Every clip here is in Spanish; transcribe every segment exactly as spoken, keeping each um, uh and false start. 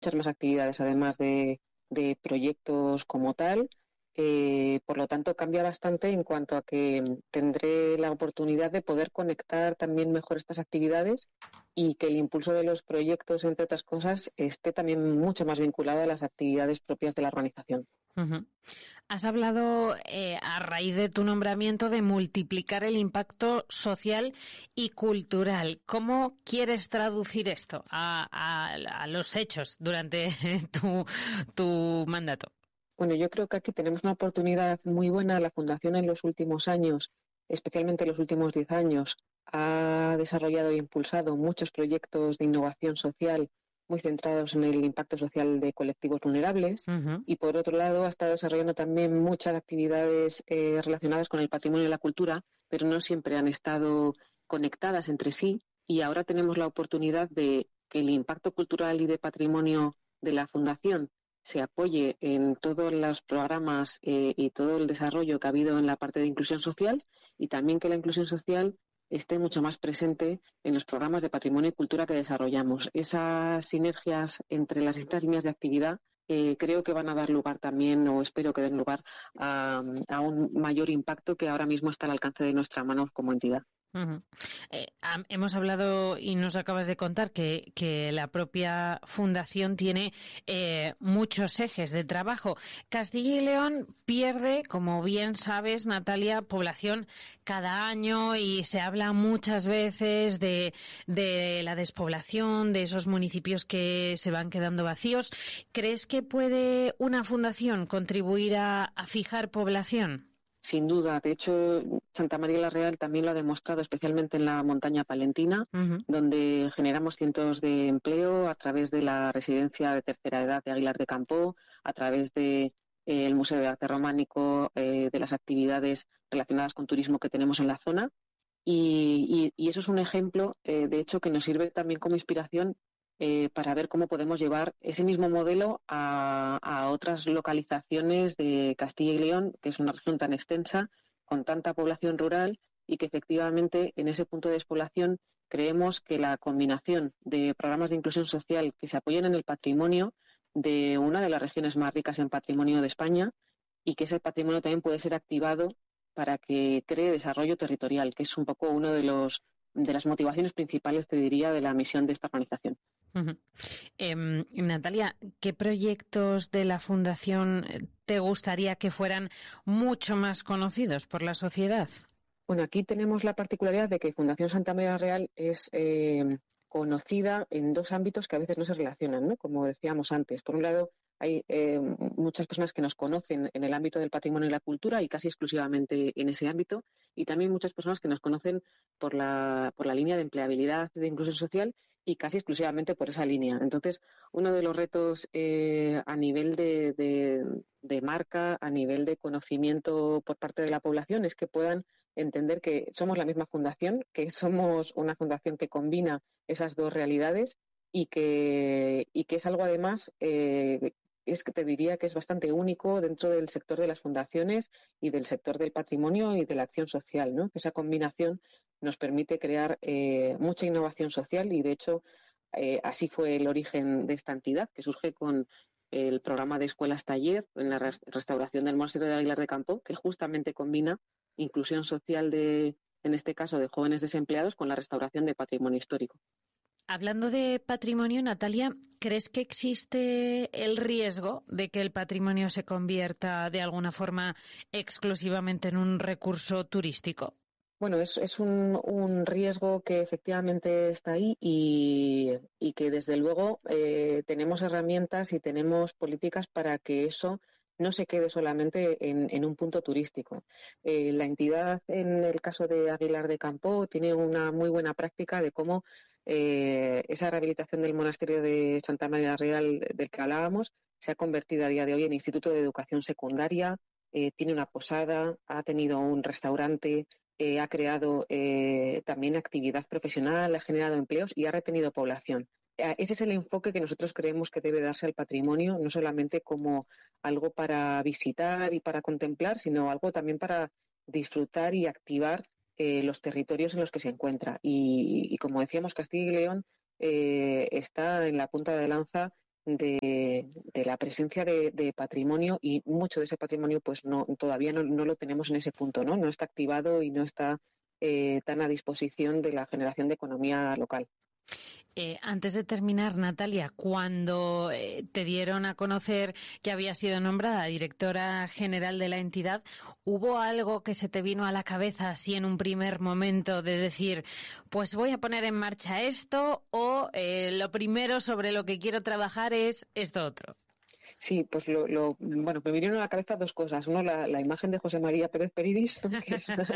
muchas más actividades además de, de proyectos como tal. Eh, por lo tanto, cambia bastante en cuanto a que tendré la oportunidad de poder conectar también mejor estas actividades y que el impulso de los proyectos, entre otras cosas, esté también mucho más vinculado a las actividades propias de la organización. Uh-huh. Has hablado, eh, a raíz de tu nombramiento, de multiplicar el impacto social y cultural. ¿Cómo quieres traducir esto a, a, a los hechos durante tu, tu mandato? Bueno, yo creo que aquí tenemos una oportunidad muy buena. La Fundación en los últimos años, especialmente en los últimos diez años, ha desarrollado e impulsado muchos proyectos de innovación social muy centrados en el impacto social de colectivos vulnerables. Uh-huh. Y, por otro lado, ha estado desarrollando también muchas actividades eh, relacionadas con el patrimonio y la cultura, pero no siempre han estado conectadas entre sí. Y ahora tenemos la oportunidad de que el impacto cultural y de patrimonio de la Fundación se apoye en todos los programas eh, y todo el desarrollo que ha habido en la parte de inclusión social, y también que la inclusión social esté mucho más presente en los programas de patrimonio y cultura que desarrollamos. Esas sinergias entre las distintas líneas de actividad eh, creo que van a dar lugar también, o espero que den lugar, a, a un mayor impacto que ahora mismo está al alcance de nuestra mano como entidad. Uh-huh. Eh, hemos hablado y nos acabas de contar que, que la propia fundación tiene eh, muchos ejes de trabajo. Castilla y León pierde, como bien sabes, Natalia, población cada año, y se habla muchas veces de, de la despoblación, de esos municipios que se van quedando vacíos. ¿Crees que puede una fundación contribuir a, a fijar población? Sin duda. De hecho, Santa María la Real también lo ha demostrado, especialmente en la montaña palentina, uh-huh. donde generamos cientos de empleo a través de la residencia de tercera edad de Aguilar de Campoo, a través de eh, el Museo de Arte Románico, eh, de las actividades relacionadas con turismo que tenemos en la zona. Y, y, y eso es un ejemplo, eh, de hecho, que nos sirve también como inspiración Eh, para ver cómo podemos llevar ese mismo modelo a, a otras localizaciones de Castilla y León, que es una región tan extensa, con tanta población rural, y que efectivamente en ese punto de despoblación creemos que la combinación de programas de inclusión social que se apoyen en el patrimonio de una de las regiones más ricas en patrimonio de España, y que ese patrimonio también puede ser activado para que cree desarrollo territorial, que es un poco uno de los de las motivaciones principales, te diría, de la misión de esta organización. Uh-huh. Eh, Natalia, ¿qué proyectos de la Fundación te gustaría que fueran mucho más conocidos por la sociedad? Bueno, aquí tenemos la particularidad de que Fundación Santa María Real es eh, conocida en dos ámbitos que a veces no se relacionan, ¿no? Como decíamos antes. Por un lado, hay eh, muchas personas que nos conocen en el ámbito del patrimonio y la cultura, y casi exclusivamente en ese ámbito, y también muchas personas que nos conocen por la, por la línea de empleabilidad, de inclusión social, y casi exclusivamente por esa línea. Entonces, uno de los retos eh, a nivel de, de, de marca, a nivel de conocimiento por parte de la población, es que puedan entender que somos la misma fundación, que somos una fundación que combina esas dos realidades, y que, y que es algo además eh, es que te diría que es bastante único dentro del sector de las fundaciones y del sector del patrimonio y de la acción social, ¿no? Que esa combinación nos permite crear eh, mucha innovación social, y de hecho eh, así fue el origen de esta entidad, que surge con el programa de escuelas taller en la restauración del monasterio de Aguilar de Campoo, que justamente combina inclusión social de, en este caso, de jóvenes desempleados con la restauración de patrimonio histórico. Hablando de patrimonio, Natalia, ¿crees que existe el riesgo de que el patrimonio se convierta de alguna forma exclusivamente en un recurso turístico? Bueno, es, es un, un riesgo que efectivamente está ahí, y, y que desde luego eh, tenemos herramientas y tenemos políticas para que eso no se quede solamente en, en un punto turístico. Eh, la entidad, en el caso de Aguilar de Campoo, tiene una muy buena práctica de cómo eh, esa rehabilitación del monasterio de Santa María Real del que hablábamos se ha convertido a día de hoy en Instituto de Educación Secundaria, eh, tiene una posada, ha tenido un restaurante, Eh, ha creado eh, también actividad profesional, ha generado empleos y ha retenido población. Eh, ese es el enfoque que nosotros creemos que debe darse al patrimonio, no solamente como algo para visitar y para contemplar, sino algo también para disfrutar y activar eh, los territorios en los que se encuentra. Y, y como decíamos, Castilla y León eh, está en la punta de lanza de, de la presencia de, de patrimonio, y mucho de ese patrimonio pues no todavía no, no lo tenemos en ese punto, ¿no? No está activado y no está eh, tan a disposición de la generación de economía local. Eh, antes de terminar, Natalia, cuando eh, te dieron a conocer que había sido nombrada directora general de la entidad, ¿hubo algo que se te vino a la cabeza así en un primer momento de decir, pues voy a poner en marcha esto, o eh, lo primero sobre lo que quiero trabajar es esto otro? Sí, pues lo, lo bueno, me vinieron a la cabeza dos cosas. Uno, la, la imagen de José María Pérez Peridis, que, es una,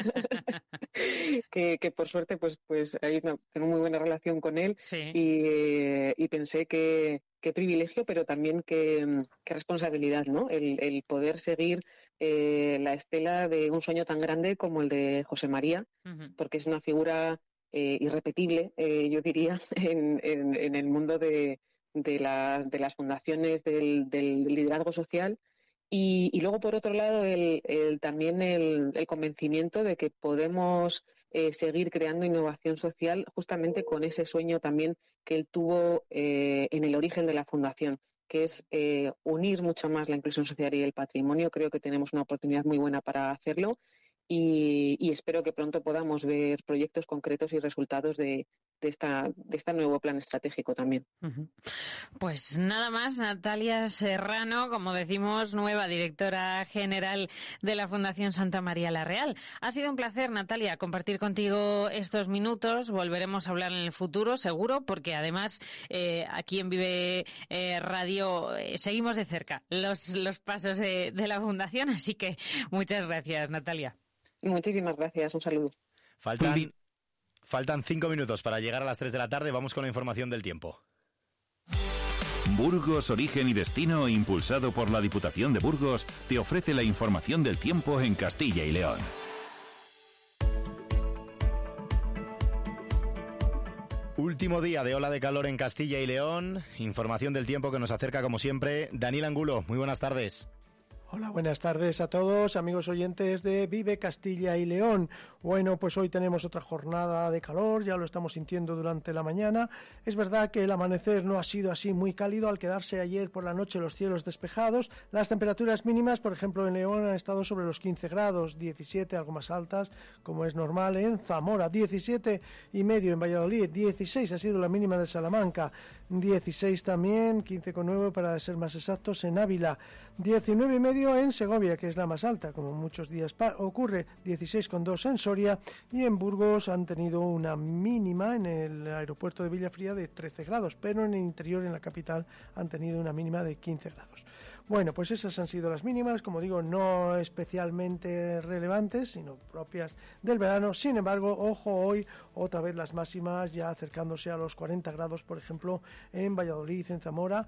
que, que por suerte pues pues hay una, tengo muy buena relación con él, sí. y, eh, y pensé que qué privilegio, pero también qué, qué responsabilidad, ¿no? El, el poder seguir eh, la estela de un sueño tan grande como el de José María, uh-huh. porque es una figura eh, irrepetible, eh, yo diría, en, en, en el mundo de De, la, de las fundaciones del, del liderazgo social, y, y luego por otro lado el, el, también el, el convencimiento de que podemos eh, seguir creando innovación social justamente con ese sueño también que él tuvo eh, en el origen de la fundación, que es eh, unir mucho más la inclusión social y el patrimonio. Creo que tenemos una oportunidad muy buena para hacerlo, y, y espero que pronto podamos ver proyectos concretos y resultados de, de, esta, de este nuevo plan estratégico también. Uh-huh. Pues nada más, Natalia Serrano, como decimos, nueva directora general de la Fundación Santa María la Real. Ha sido un placer, Natalia, compartir contigo estos minutos. Volveremos a hablar en el futuro, seguro, porque además eh, aquí en Vive eh, Radio eh, seguimos de cerca los, los pasos de, de la Fundación, así que muchas gracias, Natalia. Muchísimas gracias, un saludo. Faltan, faltan cinco minutos para llegar a las tres de la tarde. Vamos con la información del tiempo. Burgos, Origen y Destino, impulsado por la Diputación de Burgos, te ofrece la información del tiempo en Castilla y León. Último día de ola de calor en Castilla y León. Información del tiempo que nos acerca, como siempre, Daniel Angulo. Muy buenas tardes. Hola, buenas tardes a todos, amigos oyentes de Vive Castilla y León. Bueno, pues hoy tenemos otra jornada de calor, ya lo estamos sintiendo durante la mañana. Es verdad que el amanecer no ha sido así muy cálido al quedarse ayer por la noche los cielos despejados. Las temperaturas mínimas, por ejemplo, en León han estado sobre los quince grados, diecisiete, algo más altas, como es normal en Zamora, diecisiete y medio en Valladolid, dieciséis ha sido la mínima de Salamanca, dieciséis también, quince coma nueve para ser más exactos en Ávila, diecinueve y medio en Segovia, que es la más alta, como muchos días pa- ocurre, dieciséis coma dos en Soria, y en Burgos han tenido una mínima en el aeropuerto de Villafría de trece grados, pero en el interior, en la capital, han tenido una mínima de quince grados. Bueno, pues esas han sido las mínimas, como digo, no especialmente relevantes, sino propias del verano. Sin embargo, ojo, hoy otra vez las máximas ya acercándose a los cuarenta grados, por ejemplo, en Valladolid, en Zamora.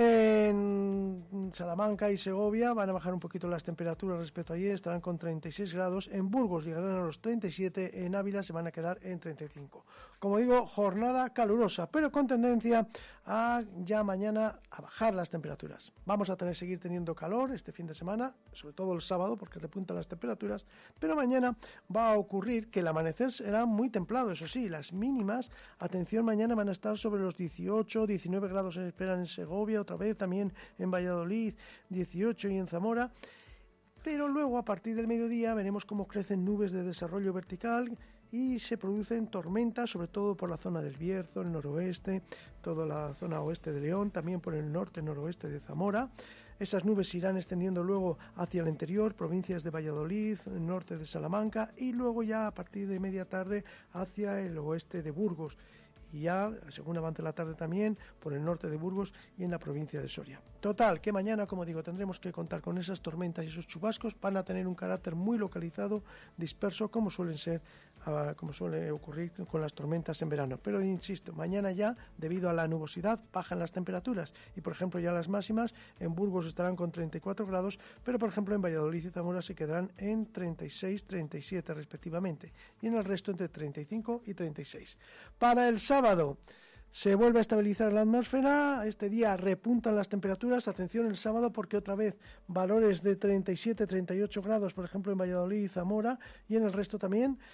En Salamanca y Segovia van a bajar un poquito las temperaturas respecto a ayer, estarán con treinta y seis grados, en Burgos llegarán a los treinta y siete, en Ávila se van a quedar en treinta y cinco. Como digo, jornada calurosa, pero con tendencia a ya mañana a bajar las temperaturas. Vamos a tener seguir teniendo calor este fin de semana, sobre todo el sábado porque repuntan las temperaturas, pero mañana va a ocurrir que el amanecer será muy templado, eso sí, las mínimas, atención, mañana van a estar sobre los dieciocho, diecinueve grados se esperan en Segovia, otra vez también en Valladolid, dieciocho y en Zamora, pero luego a partir del mediodía veremos cómo crecen nubes de desarrollo vertical y se producen tormentas, sobre todo por la zona del Bierzo, el noroeste, toda la zona oeste de León, también por el norte, noroeste de Zamora. Esas nubes se irán extendiendo luego hacia el interior, provincias de Valladolid, el norte de Salamanca, y luego ya a partir de media tarde hacia el oeste de Burgos. Y ya, según avance la tarde también, por el norte de Burgos y en la provincia de Soria. Total, que mañana, como digo, tendremos que contar con esas tormentas y esos chubascos. Van a tener un carácter muy localizado, disperso, como suelen ser, uh, como suele ocurrir con las tormentas en verano. Pero insisto, mañana ya, debido a la nubosidad, bajan las temperaturas. Y, por ejemplo, ya las máximas en Burgos estarán con treinta y cuatro grados, pero, por ejemplo, en Valladolid y Zamora se quedarán en treinta y seis, treinta y siete respectivamente. Y en el resto entre treinta y cinco y treinta y seis. Para el sábado se vuelve a estabilizar la atmósfera, este día repuntan las temperaturas, atención el sábado porque otra vez valores de treinta y siete, treinta y ocho grados, por ejemplo en Valladolid y Zamora, y en el resto también,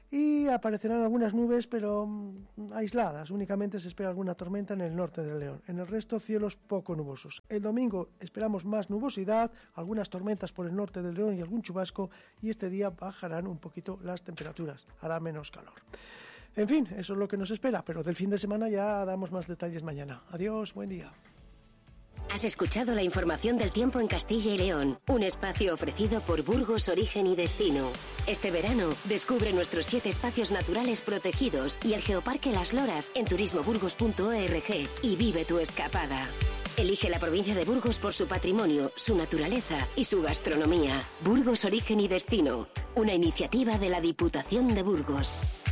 y aparecerán algunas nubes, pero mmm, aisladas. Únicamente se espera alguna tormenta en el norte del León. En el resto, cielos poco nubosos. El domingo esperamos más nubosidad, algunas tormentas por el norte del León y algún chubasco, y este día bajarán un poquito las temperaturas. Hará menos calor. En fin, eso es lo que nos espera, pero del fin de semana ya damos más detalles mañana. Adiós, buen día. Has escuchado la información del tiempo en Castilla y León, un espacio ofrecido por Burgos Origen y Destino. Este verano, descubre nuestros siete espacios naturales protegidos y el Geoparque Las Loras en turismo burgos punto org y vive tu escapada. Elige la provincia de Burgos por su patrimonio, su naturaleza y su gastronomía. Burgos Origen y Destino, una iniciativa de la Diputación de Burgos.